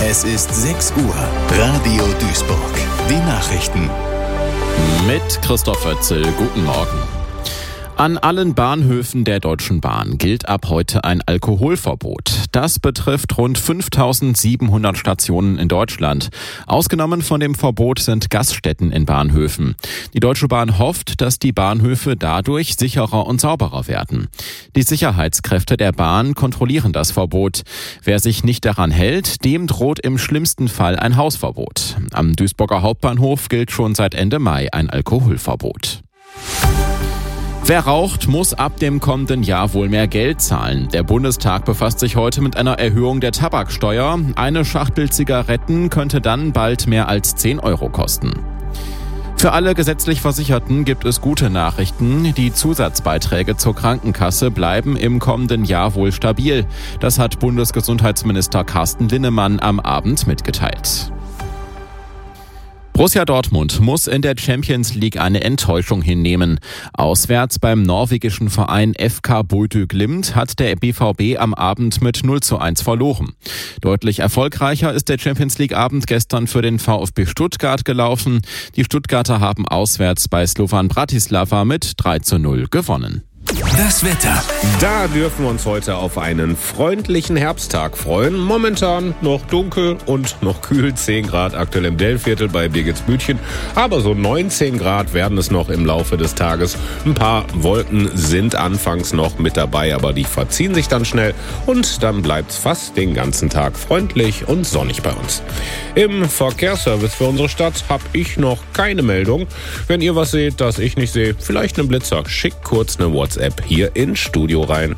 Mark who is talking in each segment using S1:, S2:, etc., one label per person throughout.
S1: Es ist 6 Uhr. Radio Duisburg. Die Nachrichten.
S2: Mit Christoph Oetzel. Guten Morgen. An allen Bahnhöfen der Deutschen Bahn gilt ab heute ein Alkoholverbot. Das betrifft rund 5700 Stationen in Deutschland. Ausgenommen von dem Verbot sind Gaststätten in Bahnhöfen. Die Deutsche Bahn hofft, dass die Bahnhöfe dadurch sicherer und sauberer werden. Die Sicherheitskräfte der Bahn kontrollieren das Verbot. Wer sich nicht daran hält, dem droht im schlimmsten Fall ein Hausverbot. Am Duisburger Hauptbahnhof gilt schon seit Ende Mai ein Alkoholverbot. Wer raucht, muss ab dem kommenden Jahr wohl mehr Geld zahlen. Der Bundestag befasst sich heute mit einer Erhöhung der Tabaksteuer. Eine Schachtel Zigaretten könnte dann bald mehr als 10 Euro kosten. Für alle gesetzlich Versicherten gibt es gute Nachrichten. Die Zusatzbeiträge zur Krankenkasse bleiben im kommenden Jahr wohl stabil. Das hat Bundesgesundheitsminister Carsten Linnemann am Abend mitgeteilt. Borussia Dortmund muss in der Champions League eine Enttäuschung hinnehmen. Auswärts beim norwegischen Verein FK Bodø Glimt hat der BVB am Abend mit 0:1 verloren. Deutlich erfolgreicher ist der Champions League Abend gestern für den VfB Stuttgart gelaufen. Die Stuttgarter haben auswärts bei Slovan Bratislava mit 3:0 gewonnen.
S1: Das Wetter.
S3: Da dürfen wir uns heute auf einen freundlichen Herbsttag freuen. Momentan noch dunkel und noch kühl, 10 Grad aktuell im Dellviertel bei Birgitsbütchen. Aber so 19 Grad werden es noch im Laufe des Tages. Ein paar Wolken sind anfangs noch mit dabei, aber die verziehen sich dann schnell. Und dann bleibt es fast den ganzen Tag freundlich und sonnig bei uns. Im Verkehrsservice für unsere Stadt habe ich noch keine Meldung. Wenn ihr was seht, das ich nicht sehe, vielleicht einen Blitzer, schickt kurz eine WhatsApp hier ins Studio rein.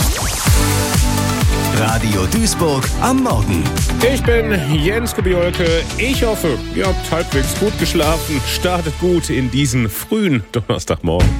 S1: Radio Duisburg am Morgen.
S3: Ich bin Jens Kubiolke. Ich hoffe, ihr habt halbwegs gut geschlafen. Startet gut in diesen frühen Donnerstagmorgen.